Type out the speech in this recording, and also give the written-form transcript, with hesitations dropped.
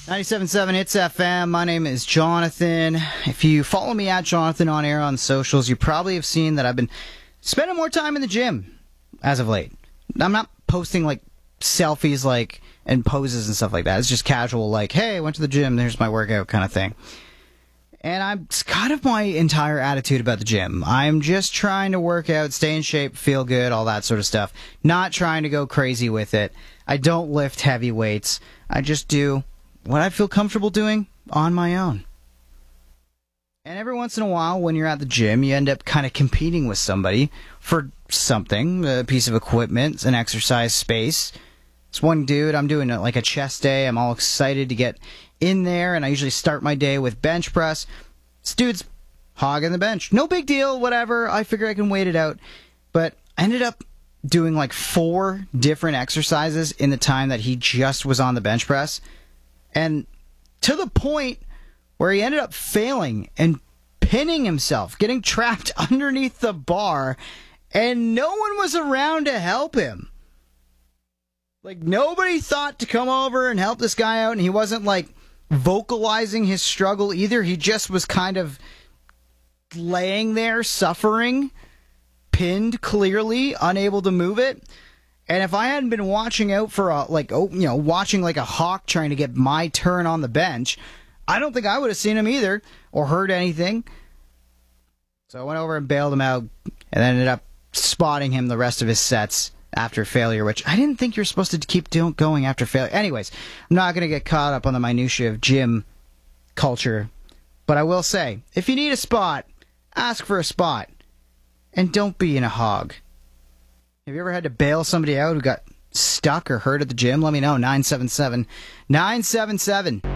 97.7 Hits FM. My name is Jonathan. If you follow me at Jonathan on air on socials, you probably have seen that I've been spending more time in the gym as of late. I'm not posting like selfies and poses and stuff like that. It's just casual, like, hey, I went to the gym, there's my workout kind of thing. And it's kind of my entire attitude about the gym. I'm just trying to work out, stay in shape, feel good, all that sort of stuff. Not trying to go crazy with it. I don't lift heavy weights. I just do what I feel comfortable doing on my own. And every once in a while, when you're at the gym, you end up kind of competing with somebody for something, a piece of equipment, an exercise space. This one dude, I'm doing like a chest day. I'm all excited to get in there, and I usually start my day with bench press. This dude's hogging the bench. No big deal, whatever. I figure I can wait it out. But I ended up doing like 4 different exercises in the time that he just was on the bench press. And to the point where he ended up failing and pinning himself, getting trapped underneath the bar, and no one was around to help him. Like, nobody thought to come over and help this guy out, and he wasn't, like, vocalizing his struggle either. He just was kind of laying there, suffering, pinned clearly, unable to move it. And if I hadn't been watching out for watching like a hawk trying to get my turn on the bench, I don't think I would have seen him either or heard anything. So I went over and bailed him out and ended up spotting him the rest of his sets after failure, which I didn't think you're supposed to keep going after failure. Anyways, I'm not going to get caught up on the minutiae of gym culture, but I will say, if you need a spot, ask for a spot, and don't be in a hog. Have you ever had to bail somebody out who got stuck or hurt at the gym? Let me know. 977.